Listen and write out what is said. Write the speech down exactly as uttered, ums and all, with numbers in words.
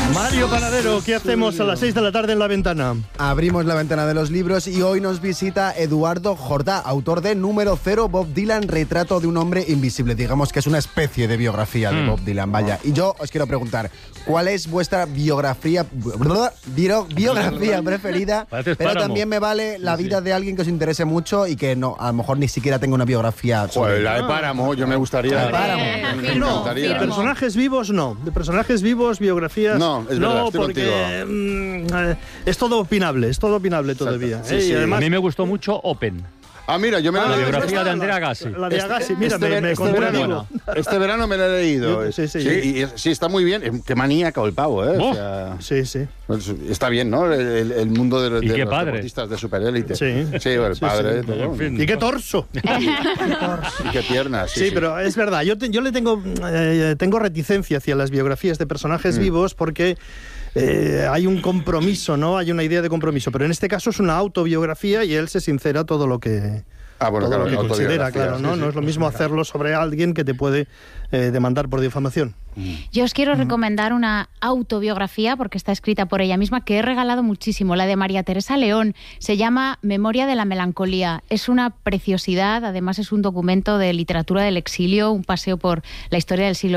Mario Panadero, ¿qué hacemos a las seis de la tarde en La Ventana? Abrimos la ventana de los libros y hoy nos visita Eduardo Jordá, autor de Número Cero, Bob Dylan, retrato de un hombre invisible. Digamos que es una especie de biografía de Mm. Bob Dylan, vaya. Y yo os quiero preguntar, ¿cuál es vuestra biografía bio- biografía preferida? Parece Pero espáramo. también me vale la vida de alguien que os interese mucho y que no, a lo mejor ni siquiera tenga una biografía sobre Joder, él. la de Páramo, yo me gustaría. La de Páramo. Me No, encantaría. de personajes vivos no. De personajes vivos, biografías. No, es verdad, estoy porque mm, eh, es todo opinable, es todo opinable todavía. Sí, ¿eh? sí. Y A además, mí me gustó mucho Open, Ah, mira, yo me Ah, la la he es biografía verdad, de Andrea la- Agassi. La de Agassi, mira, este, me, ver- me este contó un verano, amigo. este verano me la he leído. Yo- sí, sí. y es- sí, está muy bien. Eh, Qué maníaco el pavo, ¿eh? O Oh. sea, Sí, sí. pues, está bien, ¿no? El, el- el mundo de, Y de qué los padre. deportistas de superélite. Sí. Sí, el Sí, padre. sí. todo. En fin. ¿Y qué torso? Y qué piernas. Sí, pero es verdad. Yo, te- yo le tengo, eh, tengo reticencia hacia las biografías de personajes Mm. vivos porque eh, hay un compromiso, ¿no? Hay una idea de compromiso. Pero en este caso es una autobiografía y él se sincera todo lo que, Ah, bueno, todo claro, lo que considera, autobiografía, claro, ¿no? sí, sí. No es lo mismo hacerlo sobre alguien que te puede eh, demandar por difamación. Yo os quiero recomendar una autobiografía, porque está escrita por ella misma, que he regalado muchísimo, la de María Teresa León. Se llama Memoria de la melancolía. Es una preciosidad, además es un documento de literatura del exilio, un paseo por la historia del siglo